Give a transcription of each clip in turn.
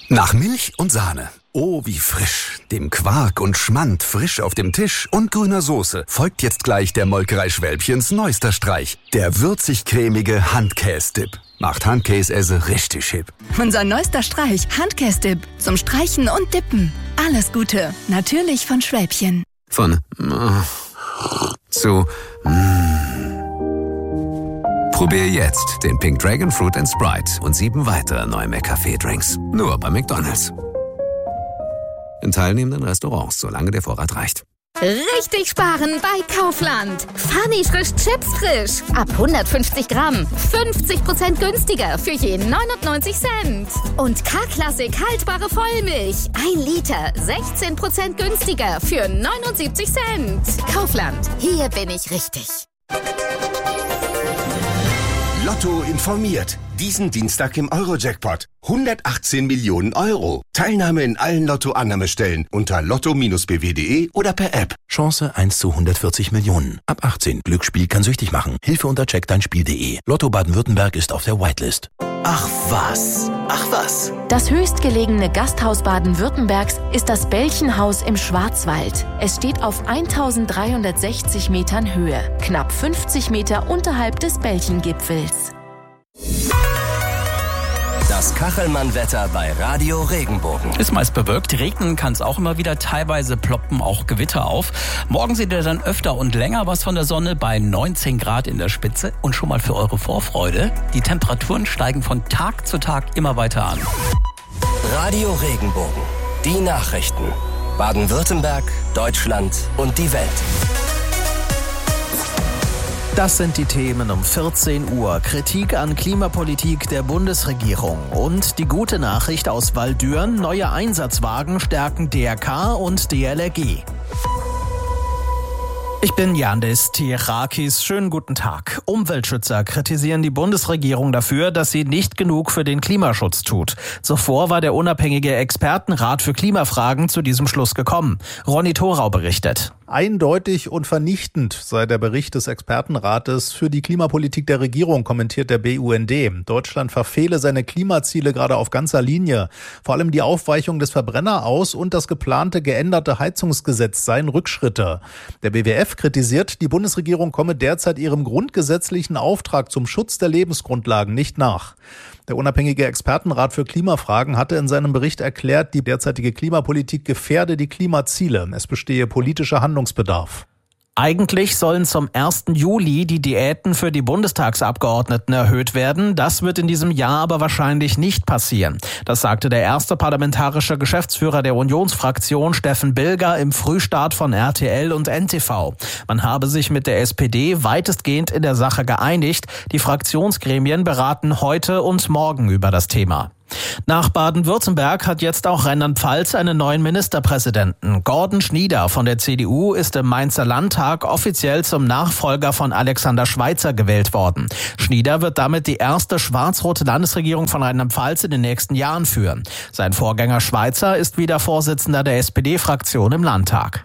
Nach Milch und Sahne. Oh, wie frisch. Dem Quark und Schmand frisch auf dem Tisch und grüner Soße folgt jetzt gleich der Molkerei Schwälbchens neuester Streich. Der würzig-cremige Handkäse-Dip. Macht Handkäse richtig hip. Unser neuester Streich, Handkäse-Dip. Zum Streichen und Dippen. Alles Gute. Natürlich von Schwälbchen. Von zu Probier jetzt den Pink Dragon Fruit & Sprite und 7 weitere neue McCafé-Drinks. Nur bei McDonald's. In teilnehmenden Restaurants, solange der Vorrat reicht. Richtig sparen bei Kaufland. Funny frisch Chips frisch. Ab 150 Gramm. 50% günstiger für je 99 Cent. Und K-Klassik haltbare Vollmilch. 1 Liter. 16% günstiger für 79 Cent. Kaufland. Hier bin ich richtig. Lotto informiert. Diesen Dienstag im Euro-Jackpot. 118 Millionen Euro. Teilnahme in allen Lotto-Annahmestellen unter lotto-bw.de oder per App. Chance 1 zu 140 Millionen. Ab 18. Glücksspiel kann süchtig machen. Hilfe unter checkdeinspiel.de. Lotto Baden-Württemberg ist auf der Whitelist. Ach was. Das höchstgelegene Gasthaus Baden-Württembergs ist das Bällchenhaus im Schwarzwald. Es steht auf 1360 Metern Höhe, knapp 50 Meter unterhalb des Bällchengipfels. Das Kachelmann-Wetter bei Radio Regenbogen. Ist meist bewölkt, regnen kann es auch immer wieder, teilweise ploppen auch Gewitter auf. Morgen seht ihr dann öfter und länger was von der Sonne bei 19 Grad in der Spitze. Und schon mal für eure Vorfreude, die Temperaturen steigen von Tag zu Tag immer weiter an. Radio Regenbogen, die Nachrichten. Baden-Württemberg, Deutschland und die Welt. Das sind die Themen um 14 Uhr. Kritik an Klimapolitik der Bundesregierung. Und die gute Nachricht aus Waldürn. Neue Einsatzwagen stärken DRK und DLRG. Ich bin Yandis Tirakis. Schönen guten Tag. Umweltschützer kritisieren die Bundesregierung dafür, dass sie nicht genug für den Klimaschutz tut. Zuvor war der unabhängige Expertenrat für Klimafragen zu diesem Schluss gekommen. Ronny Thorau berichtet. Eindeutig und vernichtend sei der Bericht des Expertenrates für die Klimapolitik der Regierung, kommentiert der BUND. Deutschland verfehle seine Klimaziele gerade auf ganzer Linie. Vor allem die Aufweichung des Verbrenneraus und das geplante geänderte Heizungsgesetz seien Rückschritte. Der BWF kritisiert, die Bundesregierung komme derzeit ihrem grundgesetzlichen Auftrag zum Schutz der Lebensgrundlagen nicht nach. Der unabhängige Expertenrat für Klimafragen hatte in seinem Bericht erklärt, die derzeitige Klimapolitik gefährde die Klimaziele. Es bestehe politischer Handlungsbedarf. Eigentlich sollen zum 1. Juli die Diäten für die Bundestagsabgeordneten erhöht werden. Das wird in diesem Jahr aber wahrscheinlich nicht passieren. Das sagte der erste parlamentarische Geschäftsführer der Unionsfraktion, Steffen Bilger, im Frühstart von RTL und NTV. Man habe sich mit der SPD weitestgehend in der Sache geeinigt. Die Fraktionsgremien beraten heute und morgen über das Thema. Nach Baden-Württemberg hat jetzt auch Rheinland-Pfalz einen neuen Ministerpräsidenten. Gordon Schnieder von der CDU ist im Mainzer Landtag offiziell zum Nachfolger von Alexander Schweitzer gewählt worden. Schnieder wird damit die erste schwarz-rote Landesregierung von Rheinland-Pfalz in den nächsten Jahren führen. Sein Vorgänger Schweitzer ist wieder Vorsitzender der SPD-Fraktion im Landtag.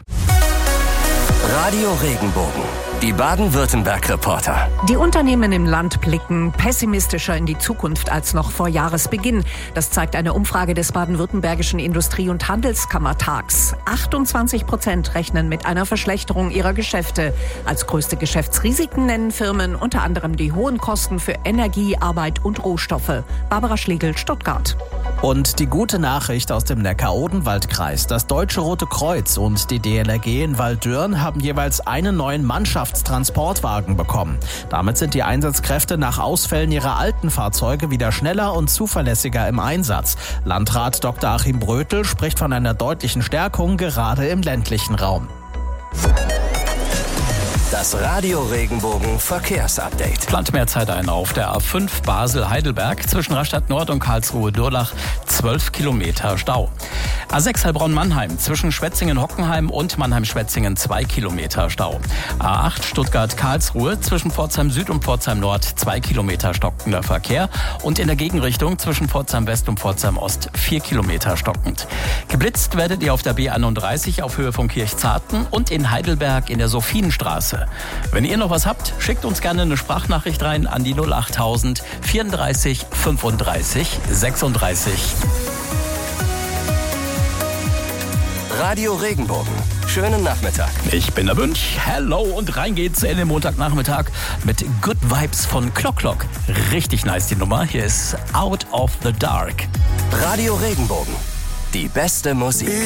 Radio Regenbogen. Die Baden-Württemberg-Reporter. Die Unternehmen im Land blicken pessimistischer in die Zukunft als noch vor Jahresbeginn. Das zeigt eine Umfrage des Baden-Württembergischen Industrie- und Handelskammertags. 28% rechnen mit einer Verschlechterung ihrer Geschäfte. Als größte Geschäftsrisiken nennen Firmen unter anderem die hohen Kosten für Energie, Arbeit und Rohstoffe. Barbara Schlegel, Stuttgart. Und die gute Nachricht aus dem Neckar-Odenwald-Kreis. Das Deutsche Rote Kreuz und die DLRG in Waldürn haben jeweils einen neuen Mannschaftstransportwagen bekommen. Damit sind die Einsatzkräfte nach Ausfällen ihrer alten Fahrzeuge wieder schneller und zuverlässiger im Einsatz. Landrat Dr. Achim Brötel spricht von einer deutlichen Stärkung gerade im ländlichen Raum. Das Radio Regenbogen Verkehrsupdate. Plant mehr Zeit ein auf der A5 Basel-Heidelberg zwischen Rastatt Nord und Karlsruhe-Durlach 12 Kilometer Stau. A6 Heilbronn-Mannheim zwischen Schwetzingen-Hockenheim und Mannheim-Schwetzingen 2 Kilometer Stau. A8 Stuttgart-Karlsruhe zwischen Pforzheim Süd und Pforzheim Nord 2 Kilometer stockender Verkehr und in der Gegenrichtung zwischen Pforzheim West und Pforzheim Ost 4 Kilometer stockend. Geblitzt werdet ihr auf der B31 auf Höhe von Kirchzarten und in Heidelberg in der Sophienstraße. Wenn ihr noch was habt, schickt uns gerne eine Sprachnachricht rein an die 08000 34 35 36. Radio Regenbogen. Schönen Nachmittag. Ich bin der Wünsch. Hello und rein geht's in den Montagnachmittag mit Good Vibes von Clock Clock. Richtig nice die Nummer. Hier ist Out of the Dark. Radio Regenbogen. Die beste Musik.